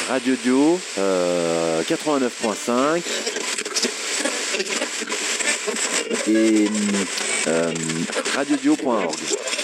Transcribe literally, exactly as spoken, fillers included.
Radio Dio euh, quatre-vingt-neuf point cinq et euh, radio dio point org.